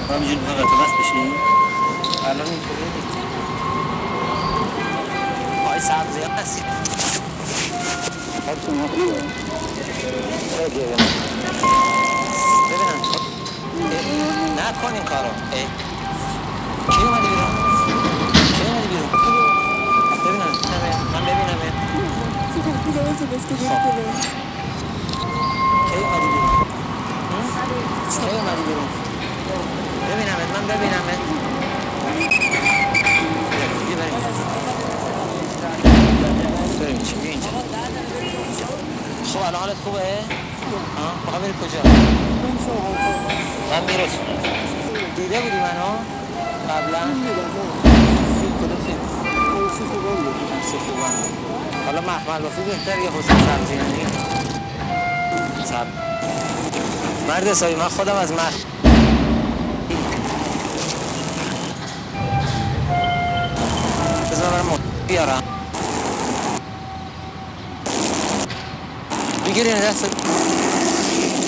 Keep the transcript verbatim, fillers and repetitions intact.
همینجوری میخوای قطع بس بشی؟ الان اینطوریه دیگه. پای سبزی هم هستی. حالتون ما خوبه؟ بگه ببینم نکن این کارو. کی اومدی بیرون؟ کی اومدی بیرون؟ ببینم من ببینم کی اومدی بیرون؟ کی اومدی بیرون؟ ببینم من ببینم دیگه بریم بریم چی بیا اینجا. خب الان حالت خوبه؟ ها بخواه بری کجا؟ من میرسونم. دیده بودی منو؟ قبلا؟ فیلم کدوم فیلم؟ سی خوبان. حالا محمد وفی بهتر یا حسین سبزیانی؟ سب مرد حسابی من خودم از مرد بذار برم موت بیارم بگیرین دست